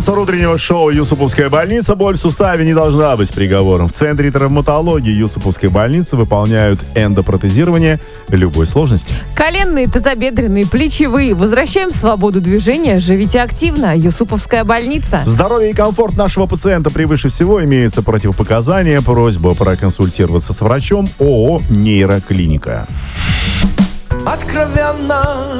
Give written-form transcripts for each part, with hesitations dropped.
Спонсор утреннего шоу «Юсуповская больница». Боль в суставе не должна быть приговором. В Центре травматологии «Юсуповской больницы» выполняют эндопротезирование любой сложности. Коленные, тазобедренные, плечевые. Возвращаем свободу движения. Живите активно. «Юсуповская больница». Здоровье и комфорт нашего пациента превыше всего. Имеются противопоказания. Просьба проконсультироваться с врачом. ООО «Нейроклиника». Откровенно,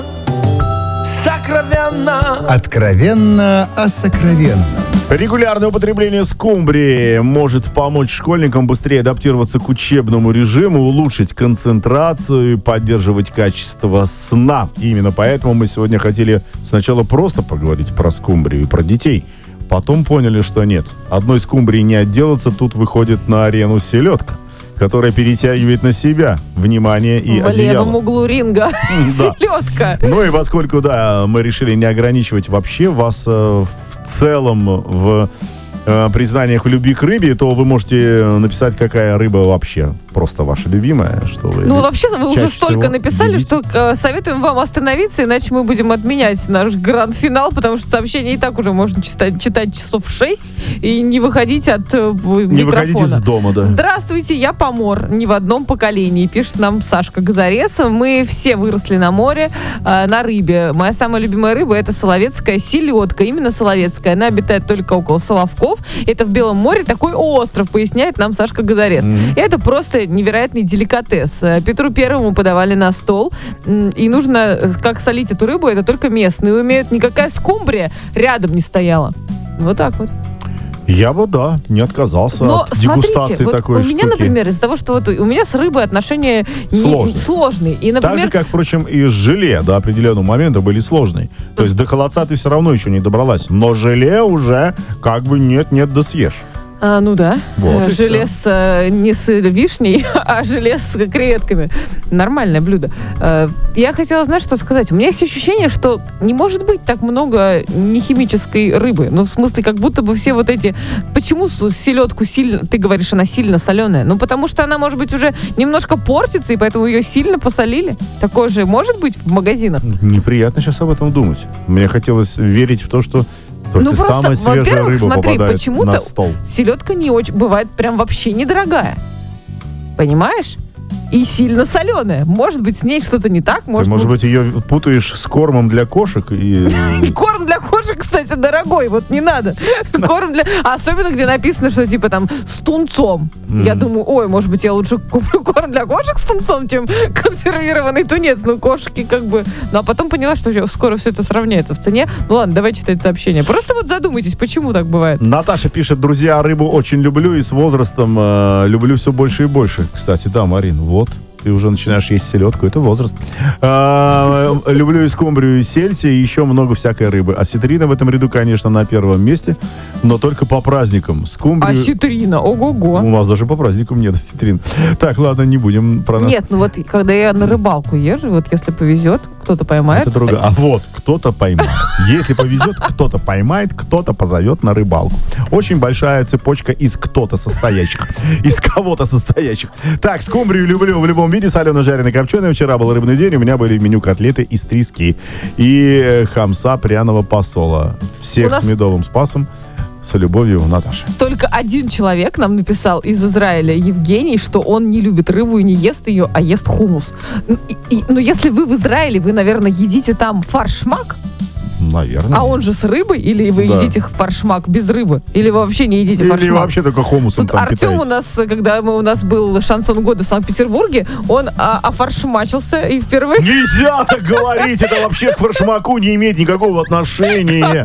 сокровенно. Откровенно о сокровенном. Регулярное употребление скумбрии может помочь школьникам быстрее адаптироваться к учебному режиму, улучшить концентрацию и поддерживать качество сна. И именно поэтому мы сегодня хотели сначала просто поговорить про скумбрию и про детей. Потом поняли, что нет. Одной скумбрии не отделаться, тут выходит на арену селедка, которая перетягивает на себя внимание и в одеяло. левом углу ринга селедка. Ну и поскольку, мы решили не ограничивать вообще вас в целом в признаниях в любви к рыбе, то вы можете написать, какая рыба вообще просто ваша любимая. Что вы вообще вы уже столько написали, едите. что советуем вам остановиться, иначе мы будем отменять наш гранд-финал, потому что сообщение и так уже можно читать часов 6 и не выходить от микрофона. Не выходить из дома, да. Здравствуйте, я помор, не в одном поколении, пишет нам Сашка Газарес. Мы все выросли на море, на рыбе. Моя самая любимая рыба — это соловецкая селедка. Именно соловецкая. Она обитает только около Соловков. Это в Белом море такой остров, поясняет нам Сашка Газарес. Это просто невероятный деликатес. Петру Первому подавали на стол. И нужно, как солить эту рыбу, это только местные умеют. Никакая скумбрия рядом не стояла. Вот так вот. Я бы, не отказался от дегустации вот такой штуки. У меня, например, из-за того, что у меня с рыбой отношения сложные. И, например, так же, как, впрочем, и с желе до определенного момента были сложные. То есть до холодца ты все равно еще не добралась. Но желе уже нет-нет, да съешь. Ну да. Вот желе не с вишней, а желе с креветками. Нормальное блюдо. Я хотела, знаешь, что сказать? У меня есть ощущение, что не может быть так много нехимической рыбы. Ну, в смысле, как будто бы все вот эти... Почему селедку сильно... Ты говоришь, она сильно соленая? Ну, потому что она, может быть, уже немножко портится, и поэтому ее сильно посолили. Такое же может быть в магазинах? Неприятно сейчас об этом думать. Мне хотелось верить в то, что только самая свежая рыба попадает почему-то на стол. Селедка не очень бывает прям вообще недорогая. Понимаешь? И сильно соленая. Может быть, с ней что-то не так. Может быть, ее путаешь с кормом для кошек. Корм для кошек, кстати, дорогой. Вот не надо. Корм для... Особенно, где написано, что типа там с тунцом. Я думаю, может быть, я лучше куплю корм для кошек с тунцом, чем консервированный тунец. Ну, кошки Ну, а потом поняла, что скоро все это сравняется в цене. Ну, ладно, давай читать сообщение. Просто вот задумайтесь, почему так бывает. Наташа пишет: друзья, рыбу очень люблю и с возрастом люблю все больше и больше. Кстати, да, Марин, вот. Ты уже начинаешь есть селедку, это возраст. Люблю и скумбрию, и сельдь, и еще много всякой рыбы. Осетрина в этом ряду, конечно, на первом месте, но только по праздникам. Скумбрию... Осетрина, ого-го. У нас даже по праздникам нет осетрин. Так, ладно, не будем про нас. Нет, вот когда я на рыбалку езжу, вот если повезет, кто-то поймает. Это другое. А вот, кто-то поймает. Если повезет, кто-то поймает, кто-то позовет на рыбалку. Очень большая цепочка из кто-то состоящих. Из кого-то состоящих. Так, скумбрию люблю в любом виде, солено-жареной, копченой. Вчера был рыбный день, у меня были в меню котлеты из трески и хамса пряного посола. Всех с медовым спасом. С любовью, Наташа. Только один человек нам написал из Израиля, Евгений, что он не любит рыбу и не ест ее, а ест хумус. Но если вы в Израиле, вы, наверное, едите там фаршмак? Наверное. А он же с рыбой? Или вы едите фаршмак без рыбы? Или вы вообще не едите фаршмак? Или вообще только хумусом тут там Артем питаетесь. у нас, когда у нас был шансон года в Санкт-Петербурге, он офаршмачился и впервые... Нельзя так говорить! Это вообще к фаршмаку не имеет никакого отношения.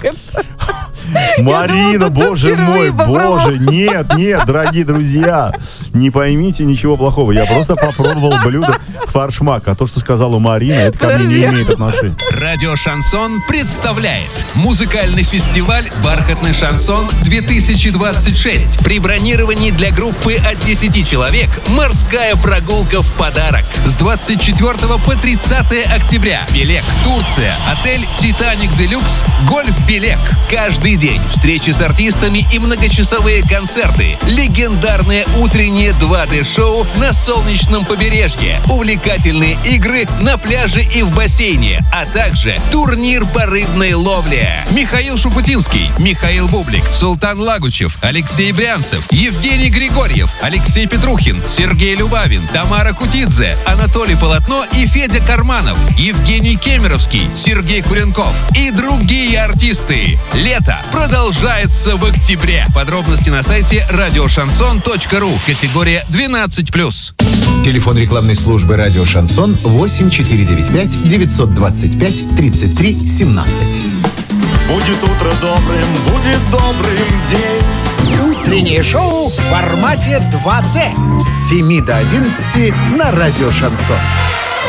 Марина, боже мой, боже, нет, дорогие друзья, не поймите ничего плохого, я просто попробовал блюдо фаршмак, а то, что сказала Марина, это ко мне не имеет отношения. Радио Шансон представляет музыкальный фестиваль «Бархатный шансон-2026». При бронировании для группы от 10 человек морская прогулка в подарок. С 24 по 30 октября. Белек, Турция, отель «Титаник Делюкс», гольф «Белек». Каждый день, встречи с артистами и многочасовые концерты. Легендарное утреннее 2D-шоу на солнечном побережье. Увлекательные игры на пляже и в бассейне, а также турнир по рыбной ловле. Михаил Шуфутинский, Михаил Бублик, Султан Лагучев, Алексей Брянцев, Евгений Григорьев, Алексей Петрухин, Сергей Любавин, Тамара Кутидзе, Анатолий Полотно и Федя Карманов, Евгений Кемеровский, Сергей Куренков и другие артисты. Лето продолжается в октябре. Подробности на сайте радиошансон.ру. Категория 12+. Телефон рекламной службы «Радио Шансон» 8495 925 33 17. Будет утро добрым, будет добрым день. Утреннее шоу в формате 2D с 7 до 11 на радио «Шансон».